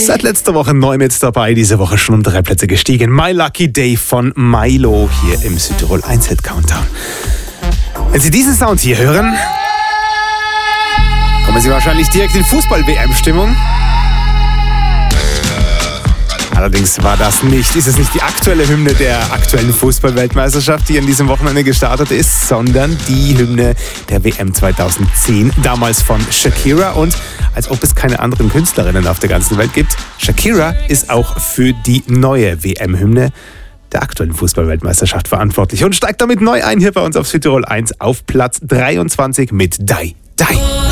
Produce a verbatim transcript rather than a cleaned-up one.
Seit letzter Woche neu mit dabei, diese Woche schon um drei Plätze gestiegen. My Lucky Day von Milo hier im Südtirol eins Hit Countdown. Wenn Sie diesen Sound hier hören, kommen Sie wahrscheinlich direkt in Fußball-W M-Stimmung. Allerdings war das nicht, ist es nicht die aktuelle Hymne der aktuellen Fußball-Weltmeisterschaft, die an diesem Wochenende gestartet ist, sondern die Hymne der W M zweitausendzehn, damals von Shakira. Und als ob es keine anderen Künstlerinnen auf der ganzen Welt gibt, Shakira ist auch für die neue W M-Hymne der aktuellen Fußball-Weltmeisterschaft verantwortlich und steigt damit neu ein hier bei uns auf Südtirol eins auf Platz dreiundzwanzig mit Die Die.